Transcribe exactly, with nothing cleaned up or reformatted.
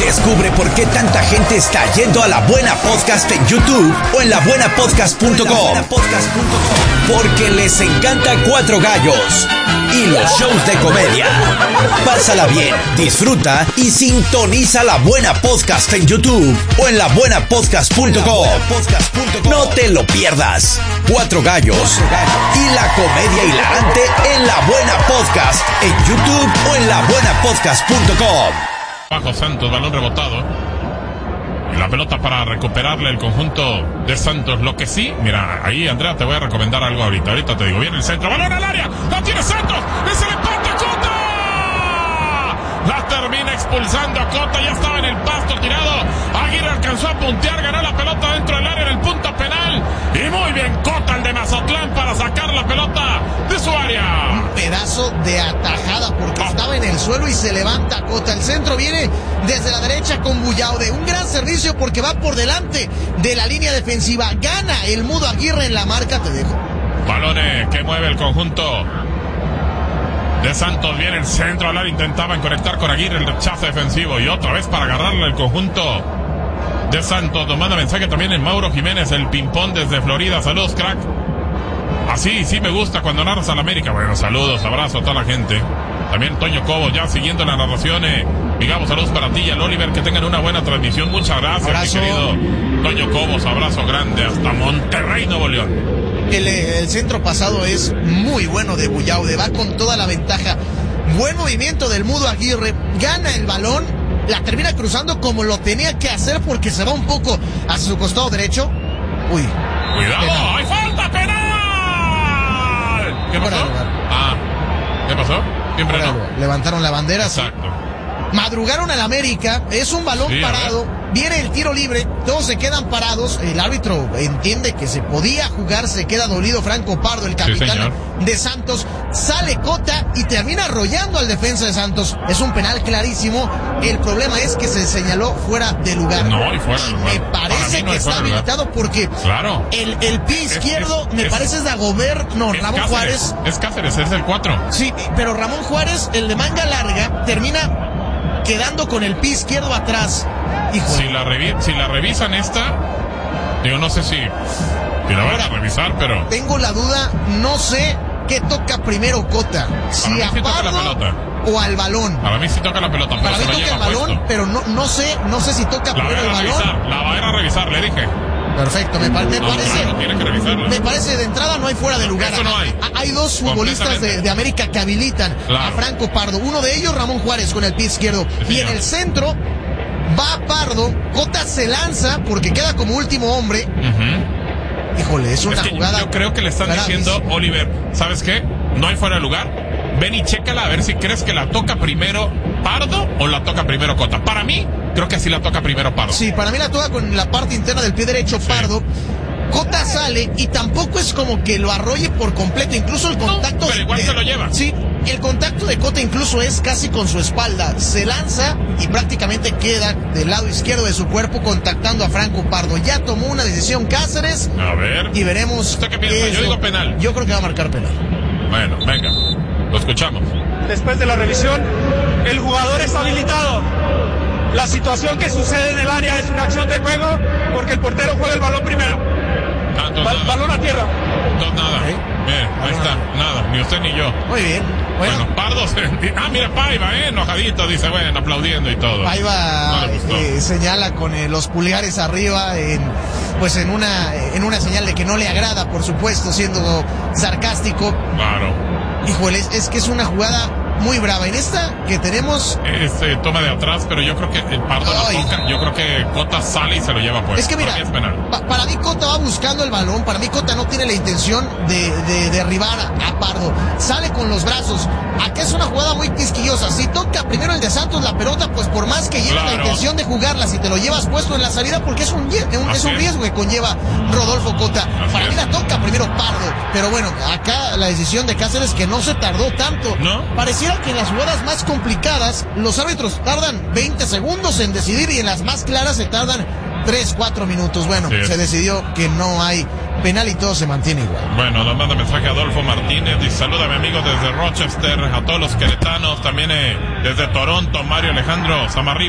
Descubre por qué tanta gente está yendo a La Buena Podcast en YouTube o en la buena podcast punto com. Porque les encanta Cuatro Gallos y los shows de comedia. Pásala bien, disfruta y sintoniza La Buena Podcast en YouTube o en la buena podcast punto com. No te lo pierdas. Cuatro Gallos y la comedia hilarante en La Buena Podcast en YouTube o en la buena podcast punto com. Bajo Santos, balón rebotado. Y la pelota para recuperarle el conjunto de Santos. Lo que sí, mira, ahí Andrea te voy a recomendar algo ahorita. Ahorita te digo, viene el centro, balón al área. ¡La tiene Santos! ¡Es el empate, Cota! La termina expulsando a Cota, ya estaba en el pasto tirado. Aguirre alcanzó a puntear, ganó la pelota dentro del área en el punto penal. Y muy bien Cota, el de Mazatlán, para sacar la pelota de su área. Un pedazo de atajada porque oh. estaba en el suelo y se levanta Cota. El centro viene desde la derecha con Bullaude. Un gran servicio porque va por delante de la línea defensiva. Gana el Mudo Aguirre en la marca, te dejo. Balones que mueve el conjunto de Santos. Viene el centro al área, intentaban conectar con Aguirre, el rechazo defensivo y otra vez para agarrarle el conjunto de Santos. Nos manda mensaje también en Mauro Jiménez, el ping-pong desde Florida. Saludos, crack. Así sí me gusta cuando narras al América. Bueno, saludos, abrazo a toda la gente. También Toño Cobo ya siguiendo las narraciones. Digamos, saludos para ti y al Oliver, que tengan una buena transmisión. Muchas gracias, abrazo. Mi querido Toño Cobos, abrazo grande hasta Monterrey, Nuevo León. El, el centro pasado es muy bueno de Bullaude, va con toda la ventaja. Buen movimiento del Mudo Aguirre, gana el balón, la termina cruzando como lo tenía que hacer porque se va un poco hacia su costado derecho. Uy. Cuidado, penal. ¡Hay falta penal! ¿Qué pasó? Ah, ¿qué pasó? ¿Quién frenó? Levantaron la bandera. Exacto. Sí. Madrugaron al América, es un balón sí, parado, viene el tiro libre, todos se quedan parados, el árbitro entiende que se podía jugar, se queda dolido Franco Pardo, el capitán sí, de Santos, sale Cota y termina arrollando al defensa de Santos. Es un penal clarísimo, el problema es que se señaló fuera de lugar. No, y fuera de lugar. Me parece no que está habilitado porque claro. el, el pie izquierdo es, me es, parece es Dagobert, no, es Ramón Cáceres, Juárez. Es Cáceres, es el cuatro. Sí, pero Ramón Juárez, el de manga larga, termina quedando con el pie izquierdo atrás. Híjole. Si la, revi- si la revisan esta, yo no sé si, si la van a revisar, pero... Tengo la duda, no sé qué toca primero Cota. Si a sí Pardo o al balón. Para mí sí toca la pelota, pero Para se mí lo toca lleva el balón, puesto. pero no, no sé, no sé si toca la primero el balón. Revisar, la va a ir a revisar, le dije. Perfecto, me, pa- me no, parece. No, tiene que revisarla. Me parece de entrada no hay fuera de lugar. Eso no hay. Hay dos futbolistas de, de América que habilitan claro. a Franco Pardo. Uno de ellos, Ramón Juárez, con el pie izquierdo. Sí, y en el centro va Pardo. Cota se lanza porque queda como último hombre. Uh-huh. Híjole, es una es que jugada. Yo creo que le están gravísima. Diciendo, Oliver, ¿sabes qué? No hay fuera de lugar. Ven y chécala a ver si crees que la toca primero Pardo o la toca primero Cota. Para mí, creo que sí la toca primero Pardo. Sí, para mí la toca con la parte interna del pie derecho Pardo. Sí. Cota sale y tampoco es como que lo arrolle por completo, incluso el contacto... No, pero igual de, se lo lleva. Sí, el contacto de Cota incluso es casi con su espalda. Se lanza y prácticamente queda del lado izquierdo de su cuerpo contactando a Franco Pardo. Ya tomó una decisión Cáceres. A ver. Y veremos... ¿Usted qué piensa? Yo digo penal. Yo creo que va a marcar penal. Bueno, venga, lo escuchamos. Después de la revisión, el jugador está habilitado. La situación que sucede en el área es una acción de juego porque el portero juega el balón primero. Ah, Ba- balón a tierra. Dos nada. ¿Eh? Bien, ahí está. Nada, ni usted ni yo. Muy bien. Bueno, bueno Pardo se... Ah, mira, Paiva, eh, enojadito, dice, bueno, aplaudiendo y todo. Paiva no eh, señala con eh, los pulgares arriba, en, pues en una, en una señal de que no le agrada, por supuesto, siendo sarcástico. Claro. Híjole, es, es que es una jugada muy brava. En esta que tenemos... Este toma de atrás, pero yo creo que el Pardo la toca. Yo creo que Cota sale y se lo lleva pues. Es que mira, para mí, es penal. Pa- para mí Cota va buscando el balón. Para mí Cota no tiene la intención de, de derribar a, a Pardo. Sale con los brazos. Acá es una jugada muy quisquillosa. Si toca primero el de Santos la pelota, pues por más que lleve claro. la intención de jugarla, si te lo llevas puesto en la salida, porque es un, un, es un riesgo que conlleva Rodolfo Cota. Así para es. mí la toca primero Pardo. Pero bueno, acá la decisión de Cáceres que no se tardó tanto. ¿No? Pareciera que en las jugadas más complicadas los árbitros tardan veinte segundos en decidir y en las más claras se tardan tres, cuatro minutos. Bueno, sí. se decidió que no hay penal y todo se mantiene igual. Bueno, nos manda mensaje Adolfo Martínez, dice saluda a mi amigo desde Rochester, a todos los queretanos, también eh, desde Toronto, Mario Alejandro Zamarri.